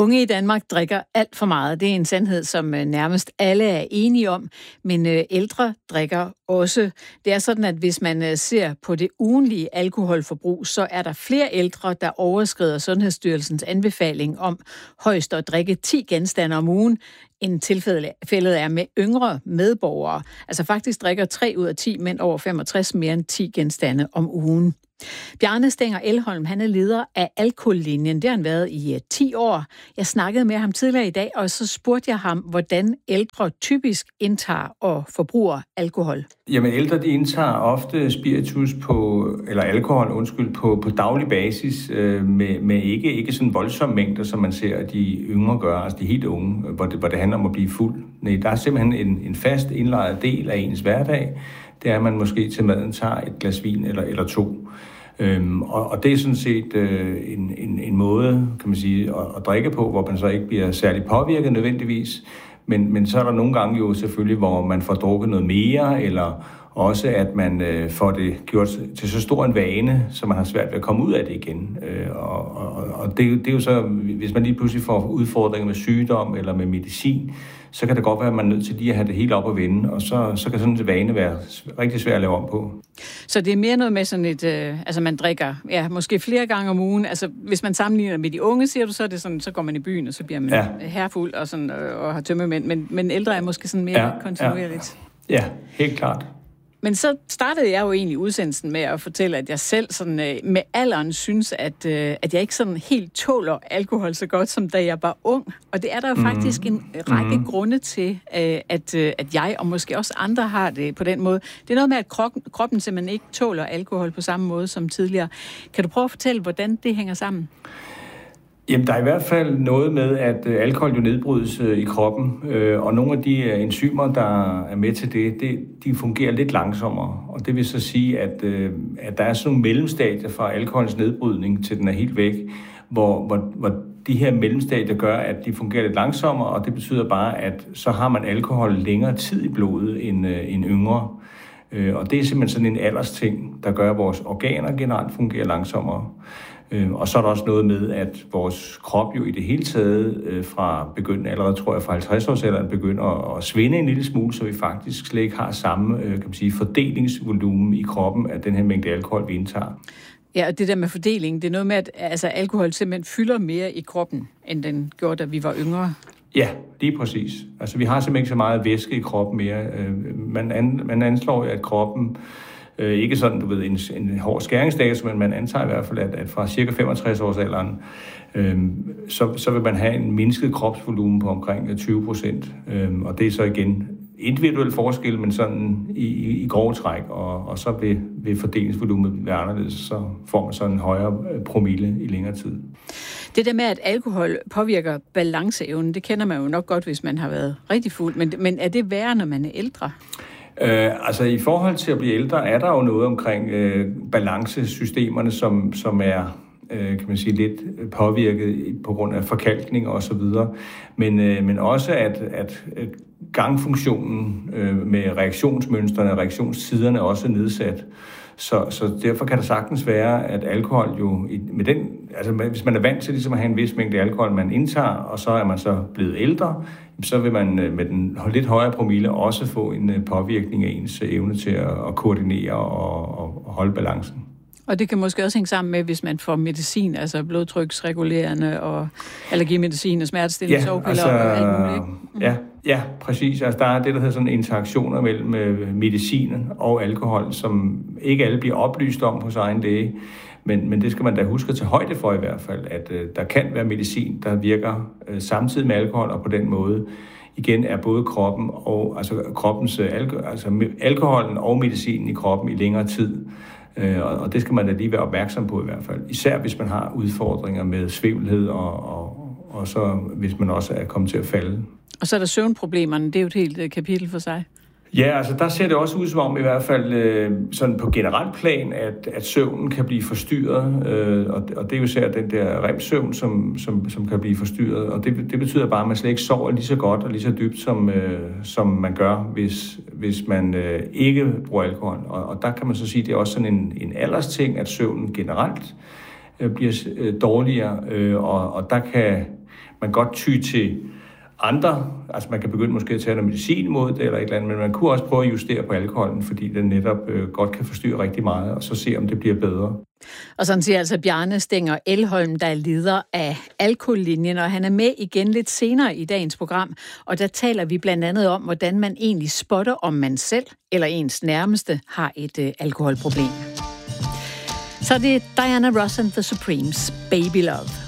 Unge i Danmark drikker alt for meget. Det er en sandhed, som nærmest alle er enige om, men ældre drikker også. Det er sådan, at hvis man ser på det ugentlige alkoholforbrug, så er der flere ældre, der overskrider Sundhedsstyrelsens anbefaling om højst at drikke 10 genstande om ugen, end tilfældet er med yngre medborgere. Altså faktisk drikker 3 ud af 10 mænd over 65 mere end 10 genstande om ugen. Bjarne Stenger Elholm, han er leder af Alkohollinjen. Det har han været i 10 år. Jeg snakkede med ham tidligere i dag, og så spurgte jeg ham, hvordan ældre typisk indtager og forbruger alkohol. Jamen ældre, de indtager ofte spiritus eller alkohol, på daglig basis, med ikke sådan voldsomme mængder, som man ser, at de yngre gør, altså de helt unge, hvor det handler om at blive fuld. Nej, der er simpelthen en fast indlejret del af ens hverdag. Det er, at man måske til maden tager et glas vin eller 2. Og det er sådan set en måde, kan man sige, at drikke på, hvor man så ikke bliver særlig påvirket nødvendigvis. Men så er der nogle gange jo selvfølgelig, hvor man får drukket noget mere, eller også at man får det gjort til så stor en vane, så man har svært ved at komme ud af det igen. Og det er jo så, hvis man lige pludselig får udfordringer med sygdom eller med medicin, så kan det godt være, at man er nødt til lige at have det helt op at vende, og så kan sådan en vane være rigtig svært at lave om på. Så det er mere noget med sådan et, altså man drikker, måske flere gange om ugen, altså hvis man sammenligner med de unge, siger du, så er det sådan, så går man i byen, og så bliver man herfuld og sådan, og har tømmermænd, men ældre er måske sådan mere kontinuerligt. Ja, helt klart. Men så startede jeg jo egentlig udsendelsen med at fortælle, at jeg selv sådan, med alderen synes, at jeg ikke sådan helt tåler alkohol så godt, som da jeg var ung. Og det er der jo faktisk en række grunde til, at jeg og måske også andre har det på den måde. Det er noget med, at kroppen simpelthen ikke tåler alkohol på samme måde som tidligere. Kan du prøve at fortælle, hvordan det hænger sammen? Jamen, der er i hvert fald noget med, at alkohol jo nedbrydes i kroppen, og nogle af de enzymer, der er med til det, de fungerer lidt langsommere. Og det vil så sige, at der er sådan nogle mellemstadier fra alkoholens nedbrydning til den er helt væk, hvor de her mellemstadier gør, at de fungerer lidt langsommere, og det betyder bare, at så har man alkohol længere tid i blodet end yngre. Og det er simpelthen sådan en aldersting, der gør, at vores organer generelt fungerer langsommere. Og så er der også noget med, at vores krop jo i det hele taget fra begyndelsen, allerede tror jeg fra 50-årsalderen, begynder at svinde en lille smule, så vi faktisk slet ikke har samme kan man sige, fordelingsvolumen i kroppen af den her mængde alkohol, vi indtager. Ja, og det der med fordeling, det er noget med, at altså, alkohol simpelthen fylder mere i kroppen, end den gjorde, da vi var yngre. Ja, lige præcis. Altså vi har simpelthen ikke så meget væske i kroppen mere. Man anslår jo, at kroppen ikke sådan, du ved, en hård skæringsdato, men man antager i hvert fald, at fra cirka 65-årsalderen, så vil man have en mindsket kropsvolumen på omkring 20%. Og det er så igen individuel forskel, men sådan i grove træk, og så vil fordelingsvolumet være anderledes, så får man sådan en højere promille i længere tid. Det der med, at alkohol påvirker balanceevnen, det kender man jo nok godt, hvis man har været rigtig fuld, men er det værre, når man er ældre? Altså i forhold til at blive ældre, er der jo noget omkring balancesystemerne, som er kan man sige, lidt påvirket på grund af forkalkning og så videre. Men også at gangfunktionen med reaktionsmønstrene, reaktionstiderne også er nedsat. Så derfor kan det sagtens være, at alkohol jo, med den, altså hvis man er vant til ligesom at have en vis mængde alkohol, man indtager, og så er man så blevet ældre, så vil man med den lidt højere promille også få en påvirkning af ens evne til at koordinere og holde balancen. Og det kan måske også hænge sammen med, hvis man får medicin, altså blodtryksregulerende og allergimedicin og smertestillende sovepiller og alt muligt. Ja, præcis. Altså der er det, der hedder sådan interaktioner mellem medicinen og alkohol, som ikke alle bliver oplyst om hos egen læge. Men det skal man da huske at tage højde for i hvert fald, at der kan være medicin, der virker samtidig med alkohol, og på den måde igen er både kroppen og alkoholen og medicinen i kroppen i længere tid. Og det skal man da lige være opmærksom på i hvert fald. Især hvis man har udfordringer med svævelhed, og så hvis man også er kommet til at falde. Og så er der søvnproblemerne, det er jo et helt kapitel for sig. Ja, altså der ser det også ud som om i hvert fald sådan på generelt plan, at søvnen kan blive forstyrret, og det er jo især den der REM-søvn, som kan blive forstyrret, og det betyder bare, at man slet ikke sover lige så godt og lige så dybt, som man gør, hvis man ikke bruger alkohol. Og der kan man så sige, at det er også sådan en aldersting, at søvnen generelt bliver dårligere, og der kan man godt ty til andre, altså man kan begynde måske at tage noget medicin mod det eller et eller andet, men man kunne også prøve at justere på alkoholen, fordi den netop godt kan forstyrre rigtig meget, og så se, om det bliver bedre. Og sådan siger altså Bjarne Stenger Elholm, der er leder af Alkohollinjen, og han er med igen lidt senere i dagens program, og der taler vi blandt andet om, hvordan man egentlig spotter, om man selv eller ens nærmeste har et alkoholproblem. Så det er Diana Ross and the Supremes, Baby Love.